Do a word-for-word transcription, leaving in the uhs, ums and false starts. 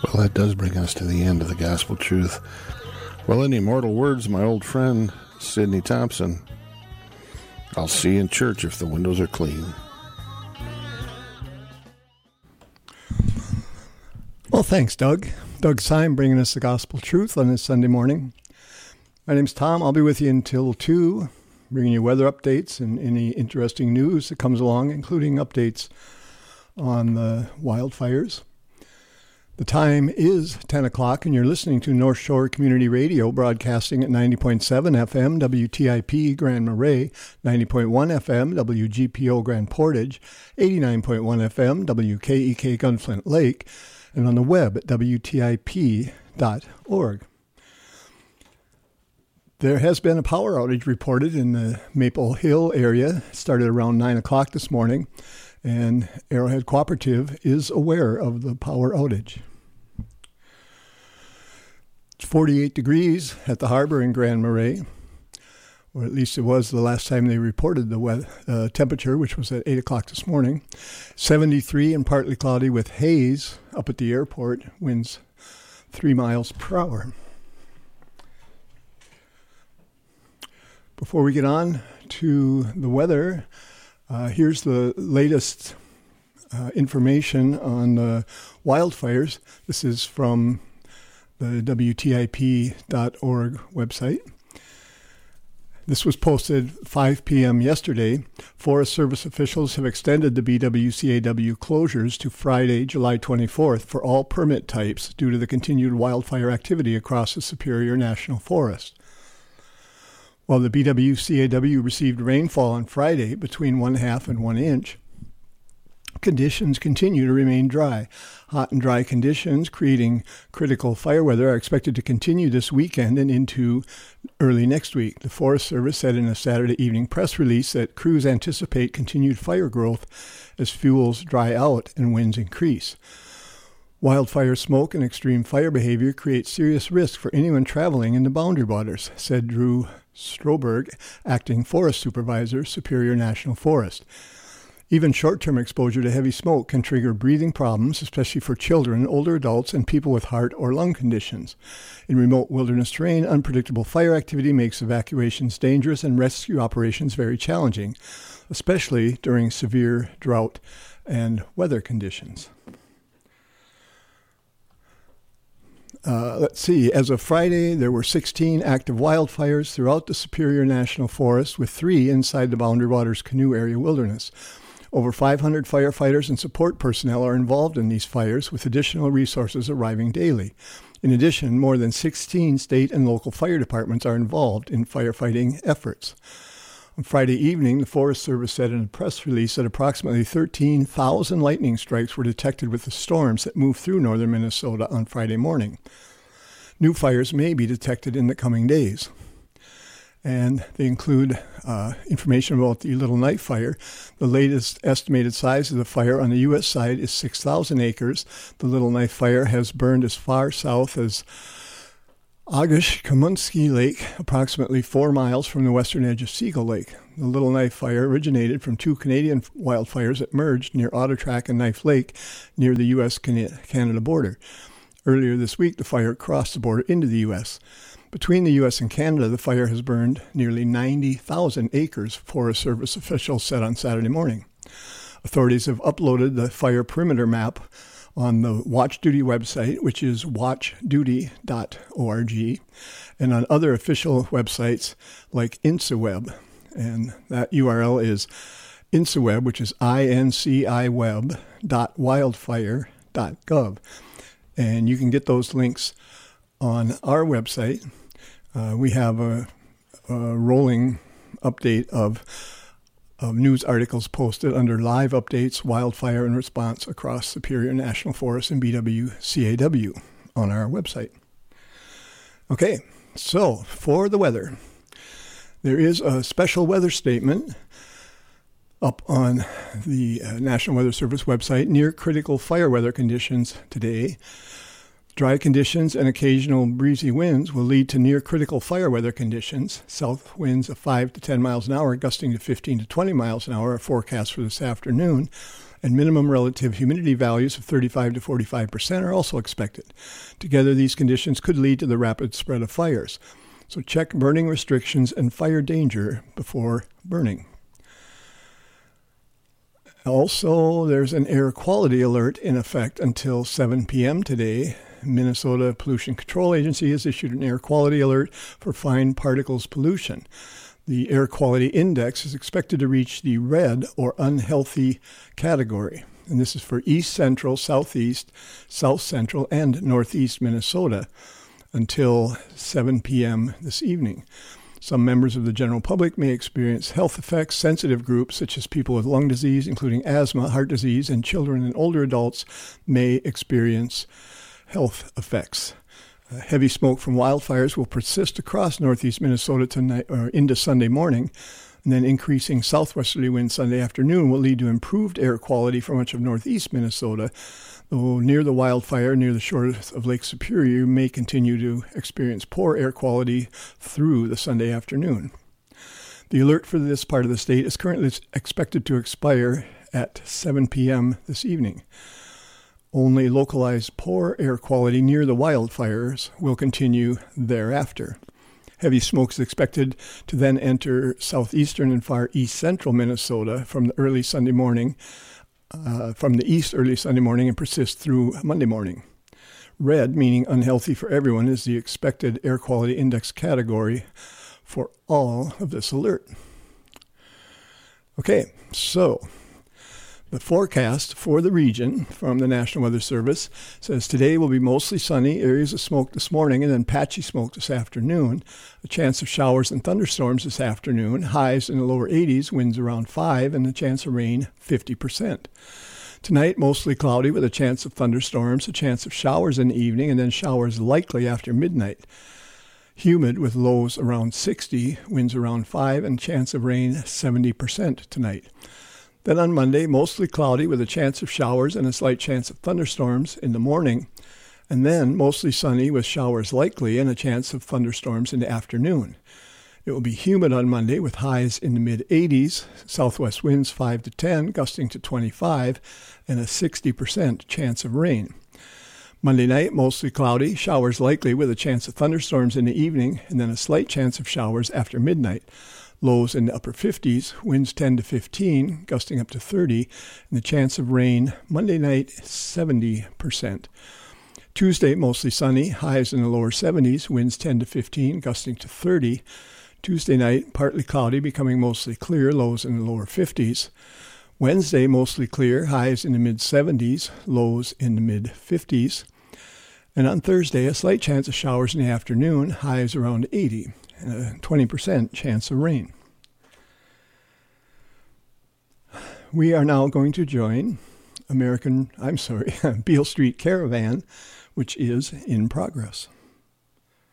Well, that does bring us to the end of the gospel truth. Well, in immortal words, my old friend, Sidney Thompson, I'll see you in church if the windows are clean. Well, thanks, Doug. Doug Syme bringing us the gospel truth on this Sunday morning. My name's Tom. I'll be with you until two, bringing you weather updates and any interesting news that comes along, including updates on the wildfires. The time is ten o'clock, and you're listening to North Shore Community Radio, broadcasting at ninety point seven F M, W T I P Grand Marais, ninety point one F M, W G P O Grand Portage, eighty-nine point one F M, W K E K Gunflint Lake, and on the web at W T I P dot org. There has been a power outage reported in the Maple Hill area. It started around nine o'clock this morning. And Arrowhead Cooperative is aware of the power outage. It's forty-eight degrees at the harbor in Grand Marais, or at least it was the last time they reported the weather, uh, temperature, which was at eight o'clock this morning. seventy-three and partly cloudy with haze up at the airport, winds three miles per hour. Before we get on to the weather, Uh, here's the latest uh, information on the wildfires. This is from the W T I P dot org website. This was posted five p.m. yesterday. Forest Service officials have extended the B W C A W closures to Friday, July twenty-fourth for all permit types due to the continued wildfire activity across the Superior National Forest. While the B W C A W received rainfall on Friday between one half and one inch, conditions continue to remain dry. Hot and dry conditions creating critical fire weather are expected to continue this weekend and into early next week. The Forest Service said in a Saturday evening press release that crews anticipate continued fire growth as fuels dry out and winds increase. Wildfire smoke and extreme fire behavior create serious risk for anyone traveling in the boundary waters, said Drew Stroberg, acting forest supervisor, Superior National Forest. Even short-term exposure to heavy smoke can trigger breathing problems, especially for children, older adults, and people with heart or lung conditions. In remote wilderness terrain, unpredictable fire activity makes evacuations dangerous and rescue operations very challenging, especially during severe drought and weather conditions. Uh, let's see, as of Friday, there were sixteen active wildfires throughout the Superior National Forest, with three inside the Boundary Waters Canoe Area Wilderness. Over five hundred firefighters and support personnel are involved in these fires, with additional resources arriving daily. In addition, more than sixteen state and local fire departments are involved in firefighting efforts. On Friday evening, the Forest Service said in a press release that approximately thirteen thousand lightning strikes were detected with the storms that moved through northern Minnesota on Friday morning. New fires may be detected in the coming days. And they include uh, information about the Little Knife Fire. The latest estimated size of the fire on the U S side is six thousand acres. The Little Knife Fire has burned as far south as Augush-Kamunsky Lake, approximately four miles from the western edge of Siegel Lake. The Little Knife Fire originated from two Canadian wildfires that merged near Otter Track and Knife Lake near the U S Canada border. Earlier this week, the fire crossed the border into the U S. Between the U S and Canada, the fire has burned nearly ninety thousand acres, Forest Service officials said on Saturday morning. Authorities have uploaded the fire perimeter map on the Watch Duty website, which is watch duty dot org, and on other official websites like InciWeb. And that U R L is InciWeb, which is I N C I web dot wildfire dot gov. And you can get those links on our website. Uh, we have a, a rolling update of of news articles posted under live updates, wildfire and response across Superior National Forest and B W C A W on our website. Okay, so for the weather, there is a special weather statement up on the uh, National Weather Service website near critical fire weather conditions today. Dry conditions and occasional breezy winds will lead to near critical fire weather conditions. South winds of five to ten miles an hour, gusting to fifteen to twenty miles an hour are forecast for this afternoon, and minimum relative humidity values of thirty-five to forty-five percent are also expected. Together, these conditions could lead to the rapid spread of fires. So check burning restrictions and fire danger before burning. Also, there's an air quality alert in effect until seven p.m. today. Minnesota Pollution Control Agency has issued an air quality alert for fine particles pollution. The air quality index is expected to reach the red or unhealthy category. And this is for east central, southeast, south central, and northeast Minnesota until seven p.m. this evening. Some members of the general public may experience health effects. Sensitive groups, such as people with lung disease, including asthma, heart disease, and children and older adults, may experience health effects. Uh, heavy smoke from wildfires will persist across northeast Minnesota tonight or into Sunday morning, and then increasing southwesterly winds Sunday afternoon will lead to improved air quality for much of northeast Minnesota. Though near the wildfire, near the shore of Lake Superior, you may continue to experience poor air quality through the Sunday afternoon. The alert for this part of the state is currently expected to expire at seven p.m. this evening. Only localized poor air quality near the wildfires will continue thereafter. Heavy smoke is expected to then enter southeastern and far east central Minnesota from the early Sunday morning, uh, from the east early Sunday morning and persist through Monday morning. Red, meaning unhealthy for everyone, is the expected air quality index category for all of this alert. Okay, so the forecast for the region from the National Weather Service says today will be mostly sunny, areas of smoke this morning, and then patchy smoke this afternoon. A chance of showers and thunderstorms this afternoon, highs in the lower eighties, winds around five, and the chance of rain fifty percent. Tonight, mostly cloudy with a chance of thunderstorms, a chance of showers in the evening, and then showers likely after midnight. Humid with lows around sixty, winds around five, and chance of rain seventy percent tonight. Then on Monday, mostly cloudy with a chance of showers and a slight chance of thunderstorms in the morning. And then mostly sunny with showers likely and a chance of thunderstorms in the afternoon. It will be humid on Monday with highs in the mid-eighties, southwest winds five to ten, gusting to twenty-five, and a sixty percent chance of rain. Monday night, mostly cloudy, showers likely with a chance of thunderstorms in the evening, and then a slight chance of showers after midnight. Lows in the upper fifties, winds ten to fifteen, gusting up to thirty, and the chance of rain Monday night, seventy percent. Tuesday, mostly sunny, highs in the lower seventies, winds ten to fifteen, gusting to thirty. Tuesday night, partly cloudy, becoming mostly clear, lows in the lower fifties. Wednesday, mostly clear, highs in the mid-seventies, lows in the mid-fifties. And on Thursday, a slight chance of showers in the afternoon, highs around eighty. And a twenty percent chance of rain. We are now going to join American, I'm sorry, Beale Street Caravan, which is in progress.